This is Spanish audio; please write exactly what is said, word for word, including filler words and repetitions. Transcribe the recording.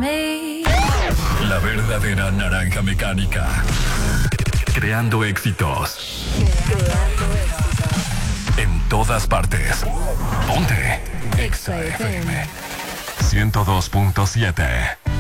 me. La verdadera naranja mecánica. Creando éxitos. Creando éxitos. En todas partes. Ponte. Exa F M. ciento dos punto siete.